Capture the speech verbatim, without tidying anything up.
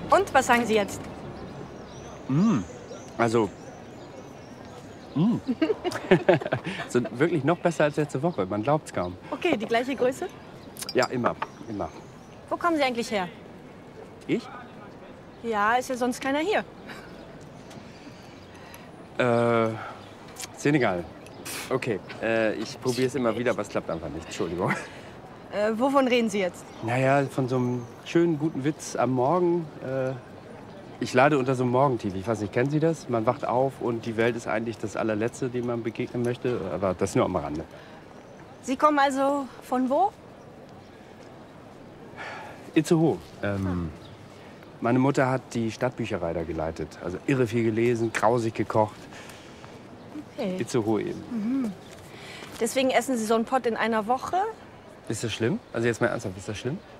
Und, was sagen Sie jetzt? Mm. Also, mm. So wirklich noch besser als letzte Woche. Man glaubt's kaum. Okay, die gleiche Größe? Ja, immer, immer. Wo kommen Sie eigentlich her? Ich? Ja, ist ja sonst keiner hier. Äh, Senegal. Okay, äh, ich probiere es immer wieder, aber es klappt einfach nicht. Entschuldigung. Äh, wovon reden Sie jetzt? Naja, von so einem schönen, guten Witz am Morgen. Äh, ich leide unter so einem Morgentief. Ich weiß nicht, kennen Sie das? Man wacht auf und die Welt ist eigentlich das allerletzte, dem man begegnen möchte. Aber das nur am Rande. Sie kommen also von wo? Itzehoe. Ähm, meine Mutter hat die Stadtbücherei da geleitet. Also irre viel gelesen, grausig gekocht. Okay. Itzehoe eben. Mhm. Deswegen essen Sie so einen Pott in einer Woche? Ist das schlimm? Also jetzt mal ernsthaft, ist das schlimm?